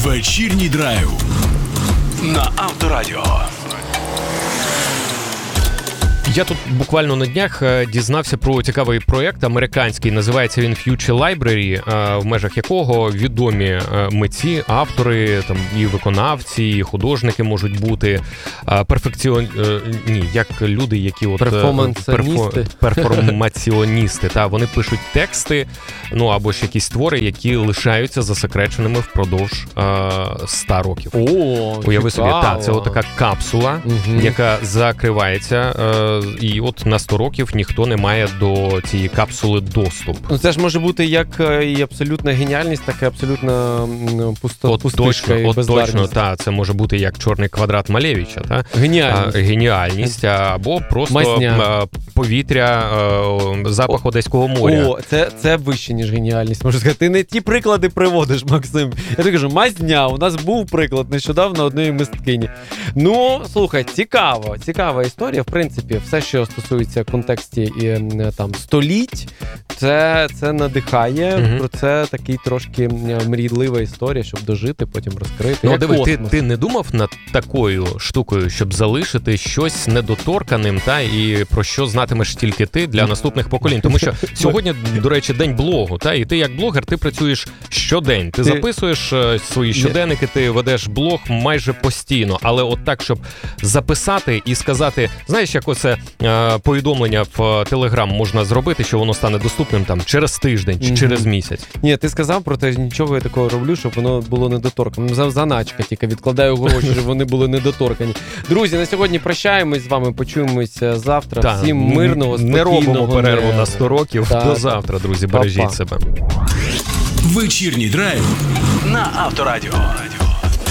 Вечірній драйв на Авторадіо. Я тут буквально на днях дізнався про цікавий проєкт американський, називається він Future Library, в межах якого відомі митці, автори, там і виконавці, і художники можуть бути, як люди, які от перформаціоністи, та вони пишуть тексти, ну або ж якісь твори, які лишаються засекреченими впродовж 100 років. Уяви собі, це отака капсула, яка закривається. І от на 100 років ніхто не має до цієї капсули доступ. Ну це ж може бути як і абсолютна геніальність, так і абсолютна пустишка і бездарність. Точно, це може бути як чорний квадрат Малевича, та? Геніальність, або просто повітря, запах Одеського моря. Це вище, ніж геніальність, можу сказати. Ти не ті приклади приводиш, Максим. Я тобі кажу, мазня, у нас був приклад нещодавно одної мисткині. Ну, слухай, цікава історія, в принципі, все, що стосується контексті і там століть, це надихає. Про це такий трошки мрійлива історія, щоб дожити, потім розкрити. Ну, диви, ти не думав над такою штукою, щоб залишити щось недоторканим, та і про що знатимеш тільки ти для наступних поколінь? Тому що сьогодні, до речі, день блогу, та і ти як блогер, ти працюєш щодень. Ти записуєш свої щоденники, ти ведеш блог майже постійно, але от так, щоб записати і сказати, знаєш, як оце повідомлення в Телеграм можна зробити, що воно стане доступним там через тиждень чи через місяць. Ні, ти сказав про те, нічого я такого роблю, щоб воно було недоторкане. Заначка тільки відкладаю гроші, щоб вони були недоторкані. Друзі, на сьогодні прощаємось з вами, почуємося завтра. Всім мирного, спокійного. Не робимо перерву на 100 років. До завтра, друзі, бережіть себе. Вечірній драйв на Авторадіо.